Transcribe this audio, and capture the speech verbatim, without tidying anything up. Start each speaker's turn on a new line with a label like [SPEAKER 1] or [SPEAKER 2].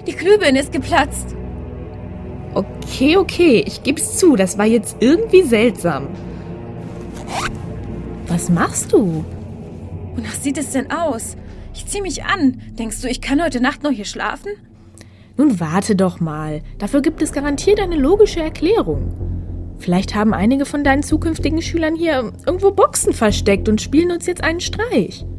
[SPEAKER 1] Die Glühbirne ist geplatzt.
[SPEAKER 2] Okay, okay, ich geb's zu, das war jetzt irgendwie seltsam. Was machst du?
[SPEAKER 1] Wonach sieht es denn aus? Ich zieh mich an. Denkst du, ich kann heute Nacht noch hier schlafen?
[SPEAKER 2] Nun warte doch mal. Dafür gibt es garantiert eine logische Erklärung. Vielleicht haben einige von deinen zukünftigen Schülern hier irgendwo Boxen versteckt und spielen uns jetzt einen Streich.